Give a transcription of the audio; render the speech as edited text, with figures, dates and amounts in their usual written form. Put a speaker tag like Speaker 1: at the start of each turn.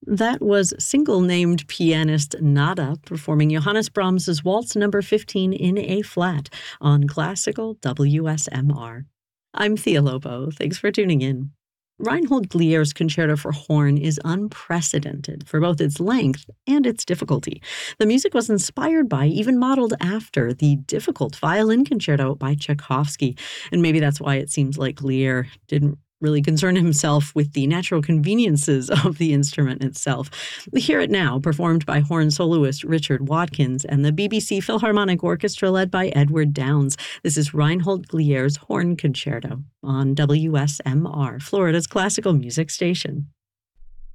Speaker 1: That was single-named pianist Nada performing Johannes Brahms's Waltz Number 15 in A-flat on classical WSMR. I'm Thea Lobo. Thanks for tuning in. Reinhold Glier's Concerto for Horn is unprecedented for both its length and its difficulty. The music was inspired by, even modeled after, the difficult violin concerto by Tchaikovsky, and maybe that's why it seems like Glier didn't really concern himself with the natural conveniences of the instrument itself. We hear it now, performed by horn soloist Richard Watkins and the BBC Philharmonic Orchestra led by Edward Downes. This is Reinhold Glier's Horn Concerto on WSMR, Florida's classical music station.